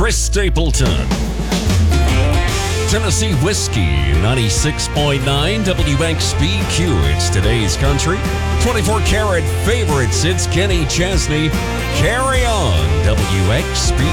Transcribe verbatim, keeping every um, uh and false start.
Chris Stapleton. Tennessee Whiskey, ninety-six point nine W X B Q. It's today's country. twenty-four karat favorites. It's Kenny Chesney. Carry on, W X B